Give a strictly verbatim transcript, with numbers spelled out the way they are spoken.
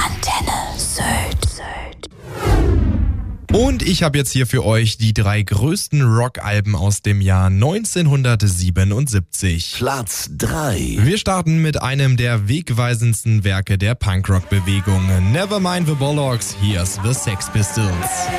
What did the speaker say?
Antenne Sylt. Und ich habe jetzt hier für euch die drei größten Rockalben aus dem Jahr neunzehnhundertsiebenundsiebzig. Platz drei. Wir starten mit einem der wegweisendsten Werke der Punkrock-Bewegung. Nevermind the Bollocks, here's the Sex Pistols.